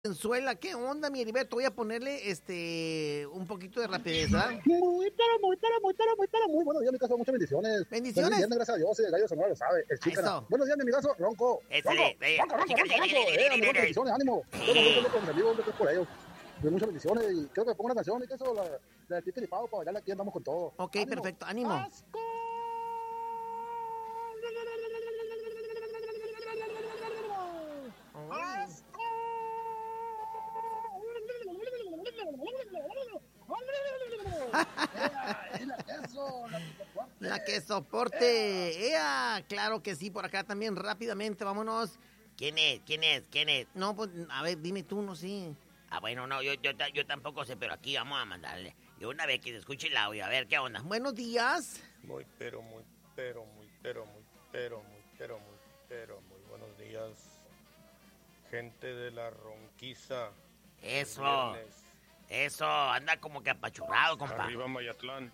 Venezuela, ¿qué onda, mi Heriberto? Voy a ponerle un poquito de rapidez, ¿verdad? Muy buenos días, mi caso, muchas bendiciones. Bendiciones. Feliz viernes, gracias a Dios, el gallo sonora lo sabe, el chica. Eso. Buenos días, mi amigazo, Ronco. Échale, Amigos, bendiciones, ánimo. Yo con mis amigos, yo por ellos. Muchas bendiciones y creo que pongo una canción y que eso, la de Titi y Pau, para bailarla aquí andamos con todo. Ok, ánimo. perfecto, ánimo. ¡Asco! La que soporte. ¡Ea! Claro que sí, por acá también, rápidamente, vámonos. ¿Quién es? No, pues, a ver, dime tú, no sé. Ah, bueno, no, yo tampoco sé, pero aquí vamos a mandarle. Y una vez que se escuche el audio, a ver qué onda. Buenos días. Muy buenos días, gente de la Ronquiza. Eso, anda como que apachurrado, compa. Arriba Mayatlán.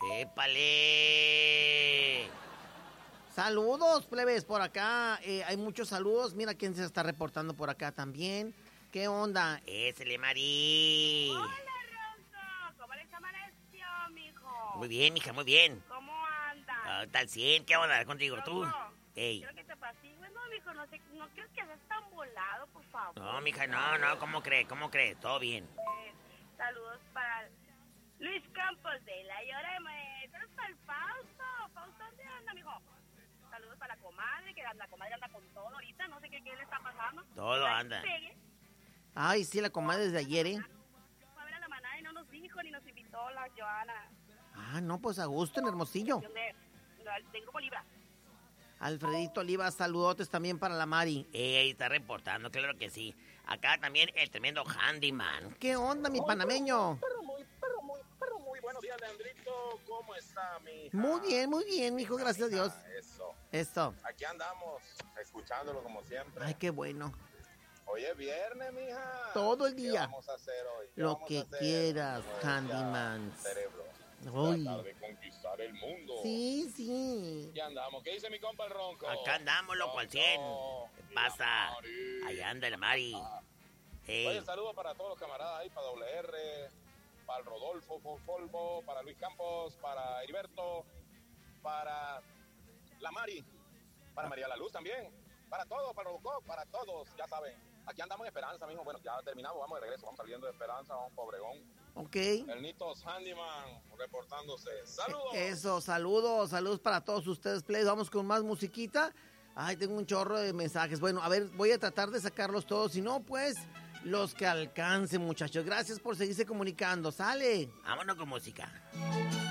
¡Épale! Saludos, plebes, por acá. Hay muchos saludos. Mira quién se está reportando por acá también. ¿Qué onda? ¡Ésele, Mari! Hola, Ronco. ¿Cómo les amaneció, mijo? Muy bien, mija, muy bien. ¿Cómo andan? Tal 100, ¿qué onda contigo tú? Ronco, Ey. quiero que te apacigües. No, mijo, no creo que seas tan volado, por favor. No, mija, no, ¿cómo crees? Todo bien. Saludos para Luis Campos de La Llorema. Saludos para el Fausto. Fausto, ¿dónde anda, mijo? Saludos para la comadre, que la comadre anda con todo ahorita. No sé qué le está pasando. Todo anda. Ay, sí, la comadre desde ayer, ¿eh? Fue a ver a la manada y no nos dijo ni nos invitó la Joana. Ah, no, pues a gusto en Hermosillo. Del Grupo Libra. Alfredito Oliva, saludotes también para la Mari. Ahí está reportando, claro que sí. Acá también el tremendo handyman. ¿Qué onda, mi panameño? Muy buenos días, Leandrito. ¿Cómo está, mi hija? Muy bien, mijo, gracias a Dios. Esto. Aquí andamos, escuchándolo como siempre. Ay, qué bueno. Hoy es viernes, mija. Todo el día. ¿Qué vamos a hacer hoy? Lo que quieras, handyman. Cerebro. Uy. Tratar de conquistar el mundo. Sí. Ya andamos. ¿Qué dice mi compa el Ronco? Acá andamos, loco, al 100. ¿Qué pasa? Allá anda el Mari. Oye, saludo para todos los camaradas ahí, para WR, para el Rodolfo Folvo, para Luis Campos, para Heriberto, para la Mari, para María La Luz también, para todos, para Robocop, para todos, ya saben. Aquí andamos en Esperanza, mijo. Bueno, ya terminamos, vamos de regreso, vamos saliendo de Esperanza, vamos para Obregón. Ok. El Nitos Handyman reportándose. ¡Saludos! Eso, saludos para todos ustedes, play. Vamos con más musiquita. Ay, tengo un chorro de mensajes. Bueno, a ver, voy a tratar de sacarlos todos. Si no, pues, los que alcancen, muchachos. Gracias por seguirse comunicando. ¡Sale! Vámonos con música.